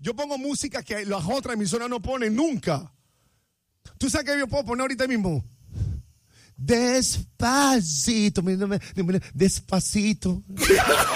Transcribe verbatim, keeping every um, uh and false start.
Yo pongo música que las otras emisoras no ponen nunca. ¿Tú sabes qué yo puedo poner ahorita mismo? Despacito, despacito.